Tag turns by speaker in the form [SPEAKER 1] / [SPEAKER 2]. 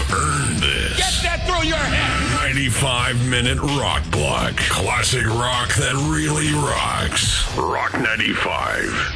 [SPEAKER 1] earned this.
[SPEAKER 2] Get that through your head!
[SPEAKER 1] 95-minute rock block. Classic rock that really rocks. Rock 95.